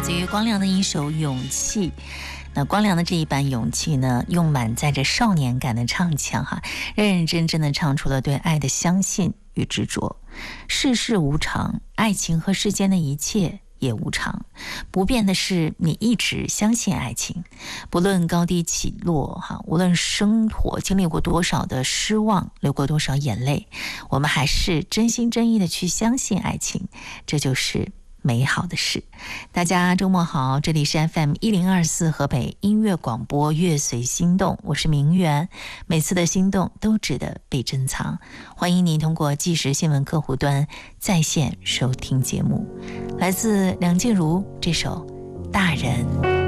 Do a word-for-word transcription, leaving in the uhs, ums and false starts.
自于光良的一首《勇气》。那光良的这一版《勇气》呢，用满载着少年感的唱腔哈，认认真真的唱出了对爱的相信与执着。世事无常，爱情和世间的一切也无常，不变的是你一直相信爱情，不论高低起落哈，无论生活经历过多少的失望，流过多少眼泪，我们还是真心真意的去相信爱情，这就是美好的事。大家周末好，这里是 F M 一零二四河北音乐广播乐随心动，我是明媛。每次的心动都值得被珍藏，欢迎您通过即时新闻客户端在线收听节目。来自梁静茹这首《大人》。